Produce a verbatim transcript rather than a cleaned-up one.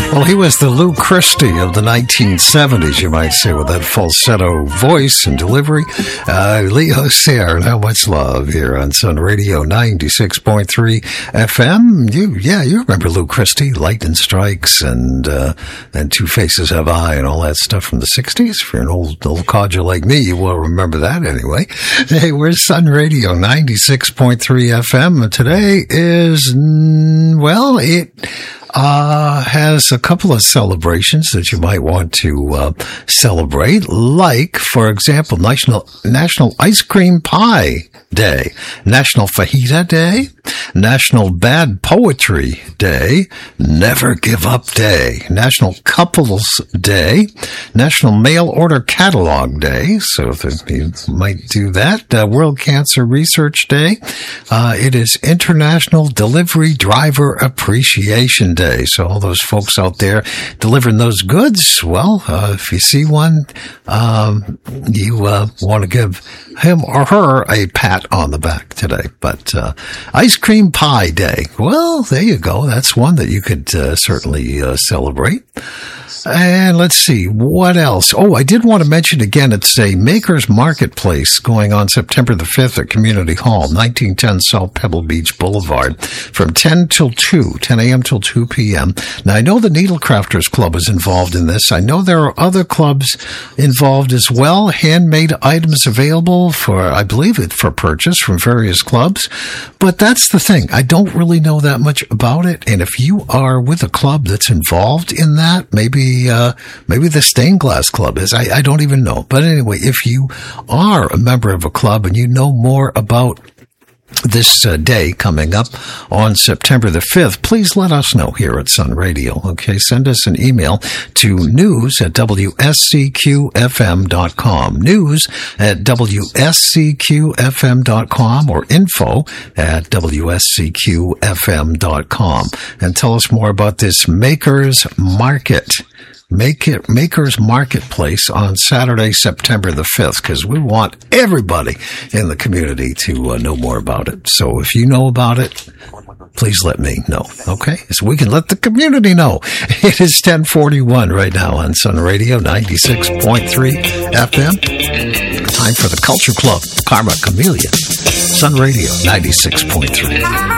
Well, he was the Lou Christie of the nineteen seventies, you might say, with that falsetto voice and delivery. Uh, Leo Sayer, and How Much Love here on Sun Radio ninety-six point three F M. You, yeah, you remember Lou Christie, Lightning Strikes, and uh, and Two Faces Have I, and all that stuff from the sixties. If you're an old old codger like me, you will remember that anyway. Hey, we're Sun Radio ninety-six point three F M, and today is, well, it uh has a couple of celebrations that you might want to uh, celebrate, like, for example, National National Ice Cream Pie Day, National Fajita Day, National Bad Poetry Day, Never Give Up Day, National Couples Day, National Mail Order Catalog Day, so if you might do that, uh, World Cancer Research Day. Uh, it is International Delivery Driver Appreciation Day, so all those folks out there delivering those goods, well, uh, if you see one, um, you uh, want to give him or her a pat on the back today. But uh, Ice Cream Pie Day, well, there you go. That's one that you could uh, certainly uh, celebrate. And let's see, what else? Oh, I did want to mention again, it's a Makers Marketplace going on September the fifth at Community Hall, nineteen ten South Pebble Beach Boulevard, from ten till two, ten a.m. till two p.m. Now, I know the Needlecrafters Club is involved in this. I know there are other clubs involved as well. Handmade items available for, I believe it, for purchase from various clubs. But that's the thing. I don't really know that much about it. And if you are with a club that's involved in that, maybe Uh, maybe the Stained Glass Club is. I, I don't even know. But anyway, if you are a member of a club and you know more about this uh, day coming up on September the fifth, please let us know here at Sun Radio. Okay, send us an email to news at W S C Q F M dot com. News at W S C Q F M dot com or info at W S C Q F M dot com. And tell us more about this Makers Market. Make it Makers Marketplace on Saturday, September the fifth, because we want everybody in the community to uh, know more about it. So if you know about it, please let me know, okay? So we can let the community know. It is ten forty-one right now on Sun Radio ninety-six point three F M. Time for the Culture Club, Karma Chameleon. Sun Radio ninety-six point three.